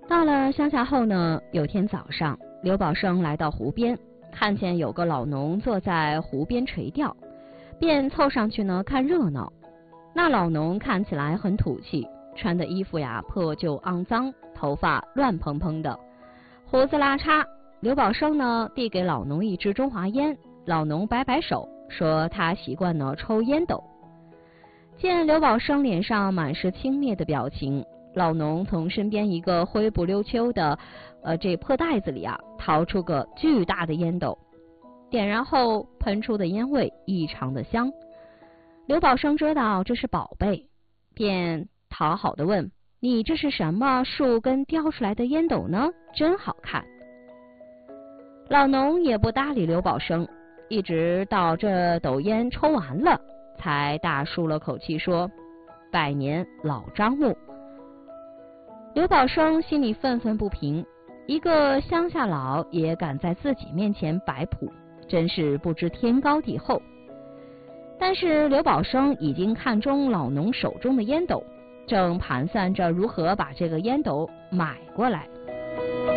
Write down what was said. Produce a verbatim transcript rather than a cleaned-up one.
到了乡下后呢，有天早上，刘宝生来到湖边，看见有个老农坐在湖边垂钓，便凑上去呢看热闹。那老农看起来很土气，穿的衣服呀破旧肮脏，头发乱蓬蓬的，胡子拉碴。刘宝生呢递给老农一支中华烟，老农摆摆手，说他习惯呢抽烟斗。见刘宝生脸上满是轻蔑的表情，老农从身边一个灰不溜秋的呃这破袋子里啊掏出个巨大的烟斗，点燃后喷出的烟味异常的香。刘宝生知道这是宝贝，便讨好的问：你这是什么树根雕出来的烟斗呢？真好看。老农也不搭理刘宝生，一直到这斗烟抽完了，才大舒了口气说：百年老樟木。刘宝生心里愤愤不平，一个乡下佬也敢在自己面前摆谱，真是不知天高地厚。但是刘宝生已经看中老农手中的烟斗，正盘算着如何把这个烟斗买过来。